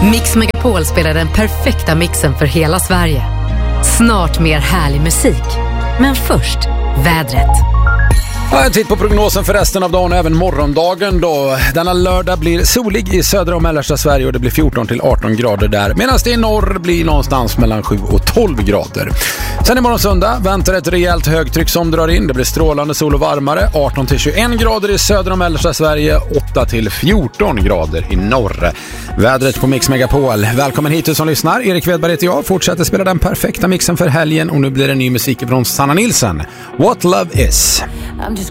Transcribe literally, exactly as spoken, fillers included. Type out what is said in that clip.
Mix Megapol spelar den perfekta mixen för hela Sverige. Snart mer härlig musik. Men först, vädret. Ja, en titt på prognosen för resten av dagen och även morgondagen då. Denna lördag blir solig i södra och mellersta Sverige och det blir fjorton till arton grader där. Medan det i norr blir någonstans mellan sju och tolv grader. Sen imorgon söndag väntar ett rejält högtryck som drar in. Det blir strålande sol och varmare. arton till tjugoen grader i södra och mellersta Sverige. åtta till fjorton grader i norr. Vädret på Mix Megapol. Välkommen hit du som lyssnar. Erik Wedberg heter jag. Fortsätter spela den perfekta mixen för helgen. Och nu blir det ny musik från Sanna Nilsson. What Love Is. I'm just